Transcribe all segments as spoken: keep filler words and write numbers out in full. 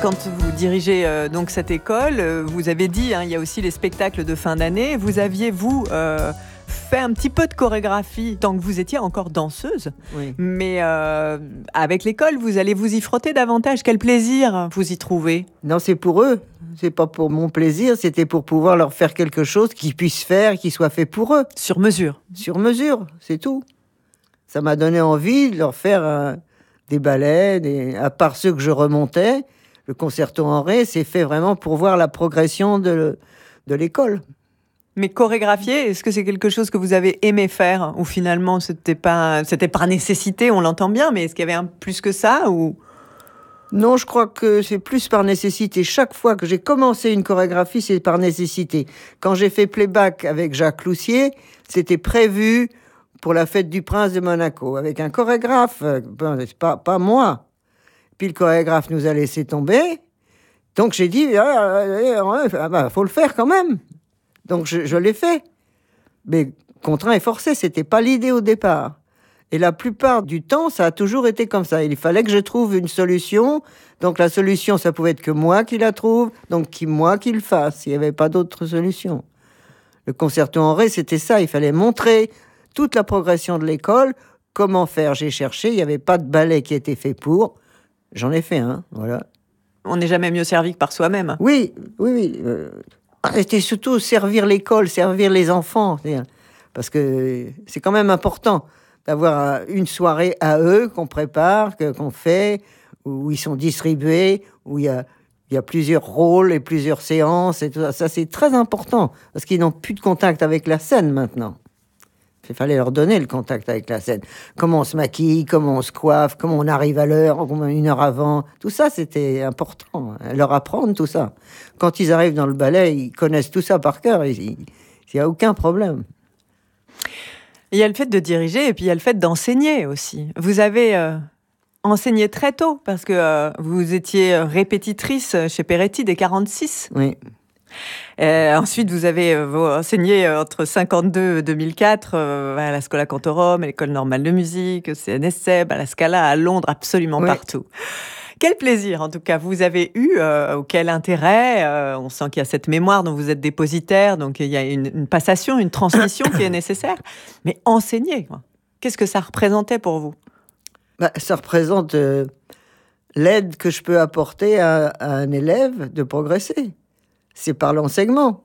Quand vous dirigez euh, donc cette école, euh, vous avez dit, hein, il y a aussi les spectacles de fin d'année. Vous aviez, vous, euh, fait un petit peu de chorégraphie tant que vous étiez encore danseuse. Oui. Mais euh, avec l'école, vous allez vous y frotter davantage. Quel plaisir vous y trouvez? Non, c'est pour eux. C'est pas pour mon plaisir, c'était pour pouvoir leur faire quelque chose qu'ils puissent faire, qui soit fait pour eux. Sur mesure. Sur mesure, c'est tout. Ça m'a donné envie de leur faire euh, des ballets, des... à part ceux que je remontais. Le concerto en ré, c'est fait vraiment pour voir la progression de, de l'école. Mais chorégraphier, est-ce que c'est quelque chose que vous avez aimé faire? Ou finalement, c'était pas, c'était par nécessité, on l'entend bien, mais est-ce qu'il y avait un plus que ça ou... Non, je crois que c'est plus par nécessité. Chaque fois que j'ai commencé une chorégraphie, c'est par nécessité. Quand j'ai fait playback avec Jacques Loussier, c'était prévu pour la fête du prince de Monaco, avec un chorégraphe, ben, pas, pas moi. Puis le chorégraphe nous a laissé tomber. Donc j'ai dit, ah, ah, ah, bah, faut le faire quand même. Donc je, je l'ai fait. Mais contraint et forcé, c'était pas l'idée au départ. Et la plupart du temps, ça a toujours été comme ça. Il fallait que je trouve une solution. Donc la solution, ça pouvait être que moi qui la trouve, donc qui, moi qui le fasse. Il n'y avait pas d'autre solution. Le concerto en ré, c'était ça. Il fallait montrer toute la progression de l'école, comment faire. J'ai cherché, il n'y avait pas de ballet qui était fait pour. J'en ai fait un, voilà. On n'est jamais mieux servi que par soi-même. Oui, oui, oui. Euh, c'était surtout servir l'école, servir les enfants. Parce que c'est quand même important d'avoir une soirée à eux qu'on prépare, que, qu'on fait, où ils sont distribués, où il y a, il y a plusieurs rôles et plusieurs séances et tout ça. Ça, c'est très important, parce qu'ils n'ont plus de contact avec la scène maintenant. Il fallait leur donner le contact avec la scène. Comment on se maquille, comment on se coiffe, comment on arrive à l'heure, une heure avant. Tout ça, c'était important. Leur apprendre tout ça. Quand ils arrivent dans le ballet, ils connaissent tout ça par cœur. Il n'y a aucun problème. Il y a le fait de diriger et puis il y a le fait d'enseigner aussi. Vous avez euh, enseigné très tôt parce que euh, vous étiez répétitrice chez Peretti des quarante-six. Oui. Euh, ensuite, vous avez euh, enseigné entre cinquante-deux et deux mille quatre euh, à la Schola Cantorum, à l'École normale de musique, au C N S S E B, à la Scala, à Londres, absolument oui. Partout. Quel plaisir, en tout cas, vous avez eu, euh, ou quel intérêt. Euh, on sent qu'il y a cette mémoire dont vous êtes dépositaire, donc il y a une, une passation, une transmission qui est nécessaire. Mais enseigner, quoi. Qu'est-ce que ça représentait pour vous? Bah, ça représente euh, l'aide que je peux apporter à, à un élève de progresser. C'est par l'enseignement.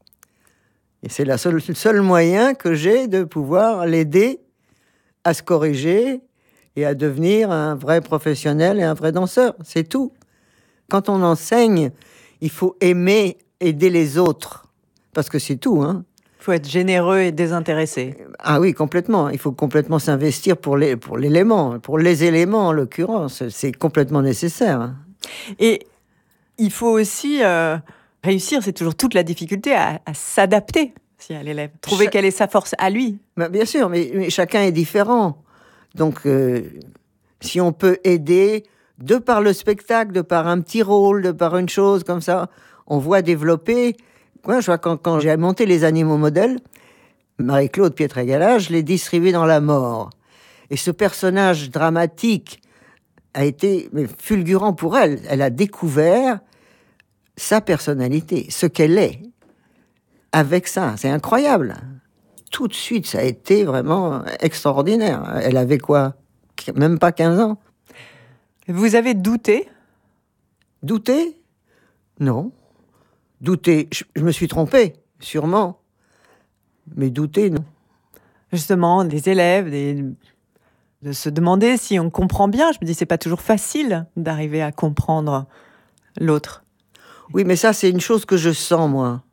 Et c'est la seule, le seul moyen que j'ai de pouvoir l'aider à se corriger et à devenir un vrai professionnel et un vrai danseur. C'est tout. Quand on enseigne, il faut aimer aider les autres. Parce que c'est tout, hein. Il faut être généreux et désintéressé. Ah oui, complètement. Il faut complètement s'investir pour, les, pour l'élément, pour les éléments en l'occurrence. C'est complètement nécessaire. Et il faut aussi euh, réussir, c'est toujours toute la difficulté, à, à s'adapter si à l'élève. Trouver Cha- quelle est sa force à lui. Ben bien sûr, mais, mais chacun est différent. Donc, euh, si on peut aider, de par le spectacle, de par un petit rôle, de par une chose comme ça, on voit développer. Moi, je vois quand, quand j'ai monté les animaux modèles, Marie-Claude Pietragala, je l'ai distribué dans la mort. Et ce personnage dramatique a été mais, fulgurant pour elle. Elle a découvert sa personnalité, ce qu'elle est, avec ça. C'est incroyable. Tout de suite, ça a été vraiment extraordinaire. Elle avait quoi? Même pas quinze ans. Vous avez douté? Douté? Non. Douté, je, je me suis trompé, sûrement. Mais douté, non. Justement, des élèves, des... de se demander si on comprend bien. Je me dis, c'est pas toujours facile d'arriver à comprendre l'autre. Oui, mais ça, c'est une chose que je sens, moi.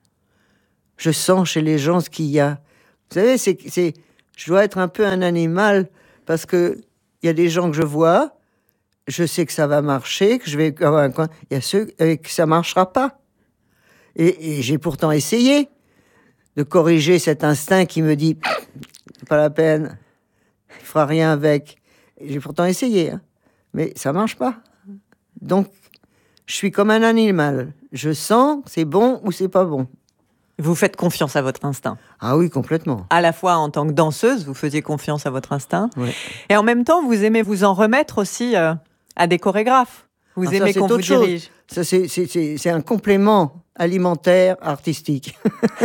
Je sens chez les gens ce qu'il y a. Vous savez, c'est, c'est, je dois être un peu un animal parce que il y a des gens que je vois, je sais que ça va marcher, que je vais avoir un coin. Il y a ceux avec qui ça marchera pas. Et, et j'ai pourtant essayé de corriger cet instinct qui me dit c'est pas la peine, il fera rien avec. Et j'ai pourtant essayé, hein, mais ça marche pas. Donc, je suis comme un animal. Je sens c'est bon ou c'est pas bon. Vous faites confiance à votre instinct. Ah oui, complètement. À la fois en tant que danseuse, vous faisiez confiance à votre instinct. Oui. Et en même temps, vous aimez vous en remettre aussi euh, à des chorégraphes. Vous Alors aimez ça, qu'on c'est vous autre chose. dirige. Ça, c'est, c'est, c'est, c'est un complément alimentaire artistique.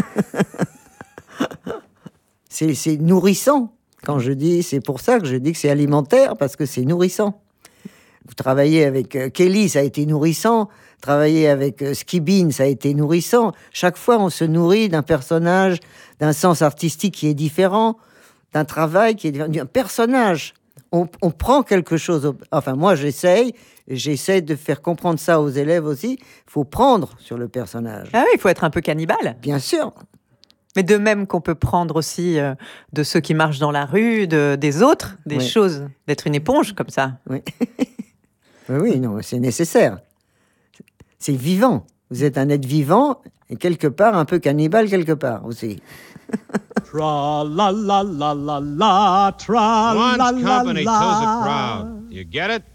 c'est, c'est nourrissant. Quand je dis, c'est pour ça que je dis que c'est alimentaire, parce que c'est nourrissant. Vous travaillez avec euh, Kelly, ça a été nourrissant. Travailler avec euh, Skibin, ça a été nourrissant. Chaque fois, on se nourrit d'un personnage, d'un sens artistique qui est différent, d'un travail qui est différent, d'un personnage. On, on prend quelque chose. Au... Enfin, moi, j'essaye. J'essaie de faire comprendre ça aux élèves aussi. Il faut prendre sur le personnage. Ah oui, il faut être un peu cannibale. Bien sûr. Mais de même qu'on peut prendre aussi euh, de ceux qui marchent dans la rue, de, des autres, des Oui. choses, d'être une éponge comme ça. Oui. oui, oui, non, c'est nécessaire. C'est vivant. Vous êtes un être vivant et quelque part un peu cannibale quelque part aussi. Tra la la la la la, tra la Once la company la. kills a crowd. You get it?